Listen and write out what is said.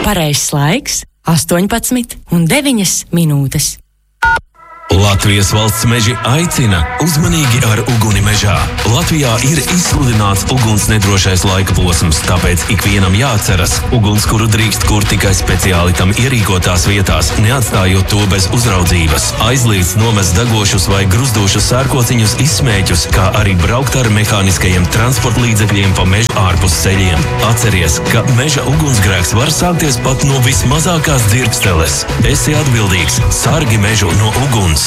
Pareizs laiks 18,9 minūtes. Latvijas valsts meži aicina uzmanīgi ar uguni mežā. Latvijā ir izsludināts uguns nedrošais laika posms, tāpēc ikvienam jāatceras, ugunskura drīkst kurt tikai speciāli tam ierīkotās vietās, neatstājot to bez uzraudzības. Aizliedz nomest degošus vai gruzdošus sērkociņus, izsmēķus, kā arī braukt ar mehāniskajiem transportlīdzekļiem pa mežu ārpus ceļiem. Atceries, ka meža ugunsgrēks var sākties pat no vismazākās dzirksteles. Esi atbildīgs, sargi mežu no uguns.